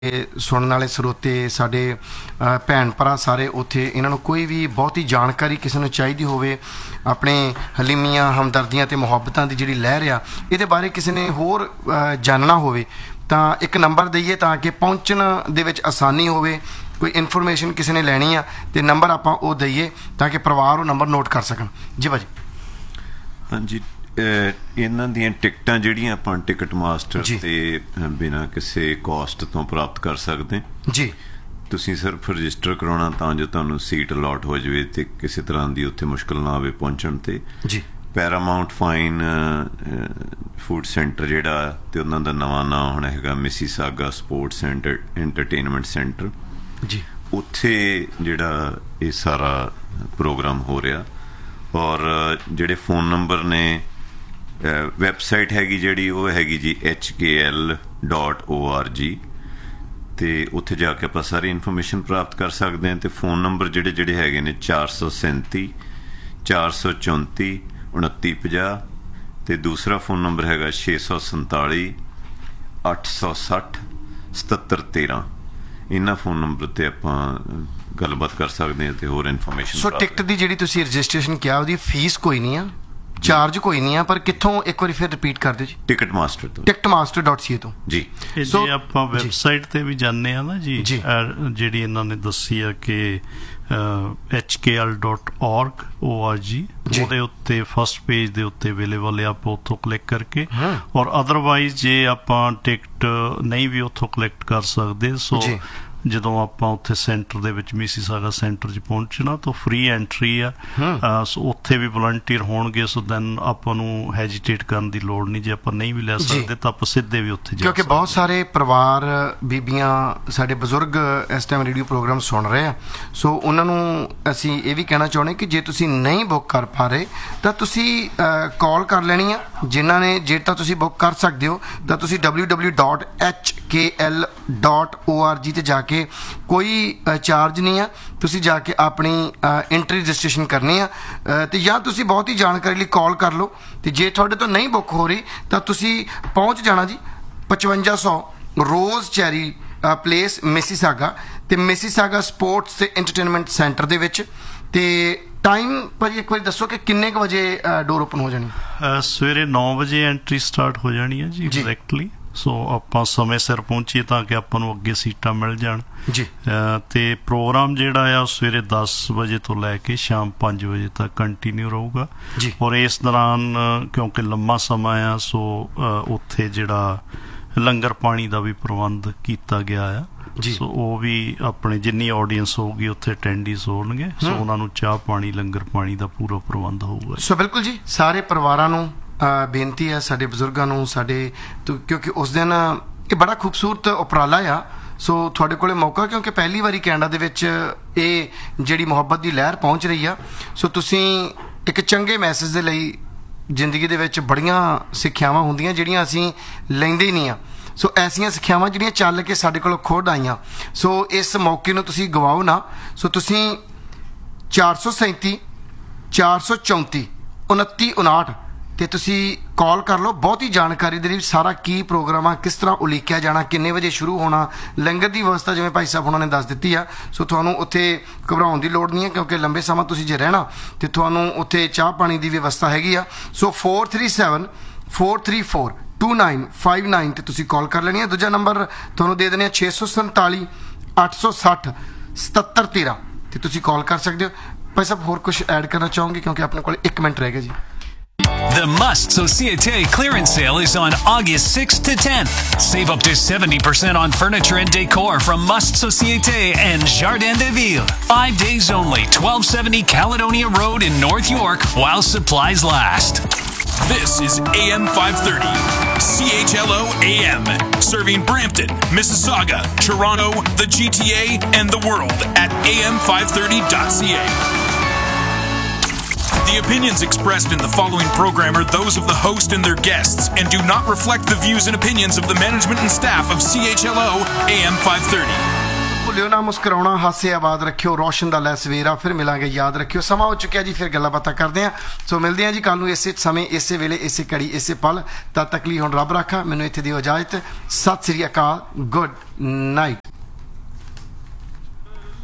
सुनने वाले ਸਰੋਤੇ ਸਾਡੇ ਭੈਣ ਭਰਾ ਸਾਰੇ ਉੱਥੇ ਇਹਨਾਂ ਨੂੰ ਕੋਈ ਵੀ ਬਹੁਤੀ ਜਾਣਕਾਰੀ ਕਿਸੇ ਨੂੰ ਚਾਹੀਦੀ ਹੋਵੇ ਆਪਣੇ ਹਲੀਮੀਆਂ ਹਮਦਰਦੀਆਂ ਤੇ ਮੁਹੱਬਤਾਂ ਦੀ ਜਿਹੜੀ ਲਹਿਰ ਆ ਇਹਦੇ ਬਾਰੇ ਕਿਸੇ ਨੇ ਹੋਰ ਜਾਣਨਾ ਹੋਵੇ ਤਾਂ ਇੱਕ ਨੰਬਰ ਦਈਏ ਤਾਂ ਕਿ ਪਹੁੰਚਣ ਦੇ ਵਿੱਚ ਆਸਾਨੀ ਹੋਵੇ ਕੋਈ ਇਨਫੋਰਮੇਸ਼ਨ ਕਿਸੇ ਨੇ ਲੈਣੀ ਆ ਤੇ ਨੰਬਰ ਆਪਾਂ ਉਹ ਦਈਏ ਤਾਂ ਕਿ ਪਰਿਵਾਰ ਉਹ ਨੰਬਰ ਨੋਟ ਕਰ ਸਕਣ ਜੀ ਭਾਜੀ ਹਾਂਜੀ ਇਹਨਾਂ ਦੀਆਂ ਟਿਕਟਾਂ ਜਿਹੜੀਆਂ ਆਪਾਂ ਟਿਕਟ ਮਾਸਟਰ ਤੇ ਬਿਨਾਂ ਕਿਸੇ ਕੋਸਟ ਤੋਂ ਪ੍ਰਾਪਤ ਕਰ ਸਕਦੇ ਜੀ ਤੁਸੀਂ ਸਿਰਫ ਰਜਿਸਟਰ ਕਰਾਉਣਾ ਤਾਂ ਜੋ ਤੁਹਾਨੂੰ ਸੀਟ ਅਲਾਟ ਹੋ ਜਾਵੇ ਤੇ ਕਿਸੇ ਤਰ੍ਹਾਂ ਦੀ ਉੱਥੇ ਮੁਸ਼ਕਲ ਨਾ ਆਵੇ ਪਹੁੰਚਣ ਤੇ ਜੀ ਪੈਰਾਮਾਊਂਟ ਫਾਈਨ ਫੂਡ ਸੈਂਟਰ ਜਿਹੜਾ ਤੇ ਉਹਨਾਂ ਦਾ ਨਵਾਂ ਨਾਂ ਹੁਣ ਹੈਗਾ Mississauga sports centre entertainment centre ਜੀ ਉੱਥੇ ਜਿਹੜਾ ਇਹ ਸਾਰਾ ਪ੍ਰੋਗਰਾਮ ਹੋ ਰਿਹਾ ਔਰ ਜਿਹੜੇ ਫੋਨ ਨੰਬਰ ਨੇ ਵੈਬਸਾਈਟ ਹੈਗੀ ਜਿਹੜੀ ਉਹ ਹੈਗੀ ਜੀ HKL.org ਤੇ ਉੱਥੇ ਜਾ ਕੇ ਆਪਾਂ ਸਾਰੀ ਇਨਫੋਰਮੇਸ਼ਨ ਪ੍ਰਾਪਤ ਕਰ ਸਕਦੇ ਹਾਂ ਤੇ ਫੋਨ ਨੰਬਰ ਜਿਹੜੇ ਹੈਗੇ ਨੇ 437 434 2950 ਤੇ ਦੂਸਰਾ ਫੋਨ ਨੰਬਰ ਹੈਗਾ 647 860 7713 ਇਹਨਾਂ ਫੋਨ ਨੰਬਰ ਤੇ ਆਪਾਂ ਗੱਲਬਾਤ ਕਰ ਸਕਦੇ ਹਾਂ ਤੇ ਹੋਰ ਇਨਫੋਰਮੇਸ਼ਨ ਸੋ ਟਿਕਟ ਦੀ ਜਿਹੜੀ ਤੁਸੀਂ ਰਜਿਸਟ੍ਰੇਸ਼ਨ ਕਿਹਾ ਉਹਦੀ ਫੀਸ ਕੋਈ ਨਹੀਂ ਆ ਚਾਰਜ ਕੋਈ ਨਹੀਂ ਆ ਪਰ ਕਿੱਥੋਂ ਇੱਕ ਵਾਰੀ ਫਿਰ ਰਿਪੀਟ ਕਰ ਦਿਓ ਜੀ ਟਿਕਟ ਮਾਸਟਰ ਤੋਂ ticketmaster.ca ਤੋਂ ਜੀ ਜੇ ਆਪਾਂ ਵੈਬਸਾਈਟ ਤੇ ਵੀ ਜਾਂਦੇ ਆ ਨਾ ਜੀ ਜਿਹੜੀ ਇਹਨਾਂ ਨੇ ਦੱਸੀ ਆ ਕਿ HKL.org ਉਹਦੇ ਉੱਤੇ ਫਸਟ ਪੇਜ ਦੇ ਉੱਤੇ ਅਵੇਲੇਬਲ ਹੈ ਆਪਾਂ ਉੱਥੋਂ ਕਲਿੱਕ ਕਰਕੇ ਔਰ ਅਦਰਵਾਈਜ਼ ਜੇ ਆਪਾਂ ਟਿਕਟ ਨਹੀਂ ਵੀ ਉੱਥੋਂ ਕਲੈਕਟ ਕਰ ਸਕਦੇ ਸੋ ਜਦੋਂ ਆਪਾਂ ਉੱਥੇ ਸੈਂਟਰ ਦੇ ਵਿੱਚ ਮਿਸੀਸਾਗਾ ਸੈਂਟਰ 'ਚ ਪਹੁੰਚਣਾ ਤਾਂ ਫ੍ਰੀ ਐਂਟਰੀ ਆ ਸੋ ਉੱਥੇ ਵੀ ਵਲੰਟੀਅਰ ਹੋਣਗੇ ਸੋ ਦੈਨ ਆਪਾਂ ਨੂੰ ਹੈਜੀਟੇਟ ਕਰਨ ਦੀ ਲੋੜ ਨਹੀਂ ਜੇ ਆਪਾਂ ਨਹੀਂ ਵੀ ਲੈ ਸਕਦੇ ਤਾਂ ਆਪਾਂ ਸਿੱਧੇ ਵੀ ਉੱਥੇ ਜਾ ਕਿਉਂਕਿ ਬਹੁਤ ਸਾਰੇ ਪਰਿਵਾਰ ਬੀਬੀਆਂ ਸਾਡੇ ਬਜ਼ੁਰਗ ਇਸ ਟਾਈਮ ਰੇਡੀਓ ਪ੍ਰੋਗਰਾਮ ਸੁਣ ਰਹੇ ਆ ਸੋ ਉਹਨਾਂ ਨੂੰ ਅਸੀਂ ਇਹ ਵੀ ਕਹਿਣਾ ਚਾਹੁੰਦੇ ਕਿ ਜੇ ਤੁਸੀਂ ਨਹੀਂ ਬੁੱਕ ਕਰ ਪਾ ਰਹੇ ਤਾਂ ਤੁਸੀਂ ਕਾਲ ਕਰ ਲੈਣੀ ਆ ਜਿਨ੍ਹਾਂ ਨੇ ਜੇ ਤਾਂ ਤੁਸੀਂ ਬੁੱਕ ਕਰ ਸਕਦੇ ਹੋ ਤਾਂ ਤੁਸੀਂ www.HKL.org ਤੇ ਜਾ ਕੇ ਕੋਈ ਚਾਰਜ ਨਹੀਂ ਆ ਤੁਸੀਂ ਜਾ ਕੇ ਆਪਣੀ ਐਂਟਰੀ ਰਜਿਸਟ੍ਰੇਸ਼ਨ ਕਰਨੀ ਆ ਤੇ ਜਾਂ ਤੁਸੀਂ ਬਹੁਤ ਹੀ ਜਾਣਕਾਰੀ ਲਈ ਕਾਲ ਕਰ ਲਓ ਤੇ ਜੇ ਤੁਹਾਡੇ ਤੋਂ ਨਹੀਂ ਬੁੱਕ ਹੋ ਰਹੀ ਤਾਂ ਤੁਸੀਂ ਪਹੁੰਚ ਜਾਣਾ ਜੀ 5500 ਰੋਜ਼ ਚੈਰੀ ਪਲੇਸ ਮਿਸੀਸਾਗਾ ਤੇ ਮਿਸੀਸਾਗਾ ਸਪੋਰਟਸ ਤੇ ਐਂਟਰਟੇਨਮੈਂਟ ਸੈਂਟਰ ਦੇ ਵਿੱਚ ਤੇ ਟਾਈਮ ਭਾਜੀ ਇੱਕ ਵਾਰੀ ਦੱਸੋ ਕਿ ਕਿੰਨੇ ਕੁ ਵਜੇ ਡੋਰ ਓਪਨ ਹੋ ਜਾਣੀ ਸਵੇਰੇ 9 ਵਜੇ ਐਂਟਰੀ ਸਟਾਰਟ ਹੋ ਜਾਣੀ ਹੈ ਜੀ ਐਗਜ਼ੈਕਟਲੀ ਸੋ ਆਪਾਂ ਸਮੇਂ ਸਿਰ ਪਹੁੰਚੀਏ ਤਾਂ ਕਿ ਆਪਾਂ ਨੂੰ ਅੱਗੇ ਸੀਟਾਂ ਮਿਲ ਜਾਣ ਜੀ ਤੇ ਪ੍ਰੋਗਰਾਮ ਜਿਹੜਾ ਆ ਸਵੇਰੇ 10 ਵਜੇ ਤੋਂ ਲੈ ਕੇ ਸ਼ਾਮ 5 ਵਜੇ ਤੱਕ ਕੰਟੀਨਿਊ ਰਹੂਗਾ ਔਰ ਇਸ ਦੌਰਾਨ ਕਿਉਂਕਿ ਲੰਮਾ ਸਮਾਂ ਆ ਸੋ ਉੱਥੇ ਜਿਹੜਾ ਲੰਗਰ ਪਾਣੀ ਦਾ ਵੀ ਪ੍ਰਬੰਧ ਕੀਤਾ ਗਿਆ ਆ ਸੋ ਉਹ ਵੀ ਆਪਣੇ ਜਿੰਨੀ ਆਡੀਅנס ਹੋਊਗੀ ਉੱਥੇ ਅਟੈਂਡੀਜ਼ ਹੋਣਗੇ ਸੋ ਉਹਨਾਂ ਨੂੰ ਚਾਹ ਪਾਣੀ ਲੰਗਰ ਪਾਣੀ ਦਾ ਪੂਰਾ ਪ੍ਰਬੰਧ ਹੋਊਗਾ ਸੋ ਬਿਲਕੁਲ ਜੀ ਸਾਰੇ ਪਰਿਵਾਰਾਂ ਨੂੰ ਬੇਨਤੀ ਹੈ ਸਾਡੇ ਬਜ਼ੁਰਗਾਂ ਨੂੰ ਸਾਡੇ ਕਿਉਂਕਿ ਉਸ ਦਿਨ ਇਹ ਬੜਾ ਖੂਬਸੂਰਤ ਉਪਰਾਲਾ ਆ ਸੋ ਤੁਹਾਡੇ ਕੋਲੇ ਮੌਕਾ ਕਿਉਂਕਿ ਪਹਿਲੀ ਵਾਰੀ ਕੈਨੇਡਾ ਦੇ ਵਿੱਚ ਇਹ ਜਿਹੜੀ ਮੁਹੱਬਤ ਦੀ ਲਹਿਰ ਪਹੁੰਚ ਰਹੀ ਆ ਸੋ ਤੁਸੀਂ ਇੱਕ ਚੰਗੇ ਮੈਸੇਜ ਦੇ ਲਈ ਜ਼ਿੰਦਗੀ ਦੇ ਵਿੱਚ ਬੜੀਆਂ ਸਿੱਖਿਆਵਾਂ ਹੁੰਦੀਆਂ ਜਿਹੜੀਆਂ ਅਸੀਂ ਲੈਂਦੇ ਹੀ ਨਹੀਂ ਆ ਸੋ ਐਸੀਆਂ ਸਿੱਖਿਆਵਾਂ ਜਿਹੜੀਆਂ ਚੱਲ ਕੇ ਸਾਡੇ ਕੋਲ ਖੁਦ ਆਈਆਂ ਸੋ ਇਸ ਮੌਕੇ ਨੂੰ ਤੁਸੀਂ ਗਵਾਓ ਨਾ ਸੋ ਤੁਸੀਂ 437 434 2959 ਤੇ ਤੁਸੀਂ ਕਾਲ ਕਰ ਲਓ ਬਹੁਤੀ ਜਾਣਕਾਰੀ ਦੇ ਲਈ ਸਾਰਾ ਕੀ ਪ੍ਰੋਗਰਾਮ ਆ ਕਿਸ ਤਰ੍ਹਾਂ ਉਲੀਕਿਆ ਜਾਣਾ ਕਿੰਨੇ ਵਜੇ ਸ਼ੁਰੂ ਹੋਣਾ ਲੰਗਰ ਦੀ ਵਿਵਸਥਾ ਜਿਵੇਂ ਭਾਈ ਸਾਹਿਬ ਉਹਨਾਂ ਨੇ ਦੱਸ ਦਿੱਤੀ ਆ ਸੋ ਤੁਹਾਨੂੰ ਉੱਥੇ ਘਬਰਾਉਣ ਦੀ ਲੋੜ ਨਹੀਂ ਹੈ ਕਿਉਂਕਿ ਲੰਬੇ ਸਮਾਂ ਤੁਸੀਂ ਜੇ ਰਹਿਣਾ ਤੇ ਤੁਹਾਨੂੰ ਉੱਥੇ ਚਾਹ ਪਾਣੀ ਦੀ ਵਿਵਸਥਾ ਹੈਗੀ ਆ ਸੋ 437 434 2959 ਤੇ ਤੁਸੀਂ ਕਾਲ ਕਰ ਲੈਣੀ ਹੈ ਦੂਜਾ ਨੰਬਰ ਤੁਹਾਨੂੰ ਦੇ ਦੇਣੇ 647 860 7713 ਤੇ ਤੁਸੀਂ ਕਾਲ ਕਰ ਸਕਦੇ ਹੋ ਭਾਈ ਸਾਹਿਬ ਹੋਰ ਕੁਝ ਐਡ ਕਰਨਾ ਚਾਹੋਗੇ ਕਿਉਂਕਿ ਆਪਣੇ ਕੋਲ 1 ਮਿੰਟ ਰਹਿ ਗਿਆ ਜੀ The Must Societe clearance sale is on August 6th to 10th. Save up to 70% on furniture and decor from Must Societe and Jardin de Ville. 5 days only, 1270 Caledonia Road in North York while supplies last. This is AM 530, CHLO AM, serving Brampton, Mississauga, Toronto, the GTA, and the world at am530.ca. The opinions expressed in the following program are those of the host and their guests and do not reflect the views and opinions of the management and staff of CHLO AM 530. ਭੁੱਲਿਓ ਨਾ ਮੁਸਕਰਾਉਣਾ, ਹਾਸੇ ਆਬਾਦ ਰੱਖਿਓ, ਰੋਸ਼ਨ ਦਾ ਲੈ ਸਵੇਰਾ, ਫਿਰ ਮਿਲਾਂਗੇ, ਯਾਦ ਰੱਖਿਓ। ਸਮਾਂ ਹੋ ਚੁੱਕਿਆ ਜੀ, ਫਿਰ ਗੱਲਾਂ ਬਾਤਾਂ ਕਰਦੇ ਹਾਂ। ਸੋ ਮਿਲਦੇ ਹਾਂ ਜੀ ਕੱਲ ਨੂੰ ਇਸੇ ਸਮੇਂ, ਇਸੇ ਵੇਲੇ, ਇਸੇ ਘੜੀ, ਇਸੇ ਪਲ। ਤਦ ਤੱਕ ਲਈ ਹੁਣ ਰੱਬ ਰਾਖਾ, ਮੈਨੂੰ ਇੱਥੇ ਦਿਓ ਇਜਾਜ਼ਤ। ਸਤਿ ਸ੍ਰੀ ਅਕਾਲ, ਗੁੱਡ ਨਾਈਟ।